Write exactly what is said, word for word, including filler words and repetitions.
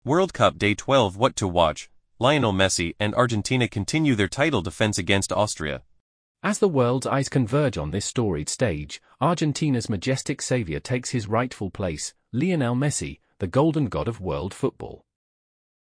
World Cup Day twelve. What to watch? Lionel Messi and Argentina continue their title defense against Austria. As the world's eyes converge on this storied stage, Argentina's majestic savior takes his rightful place, Lionel Messi, the golden god of world football.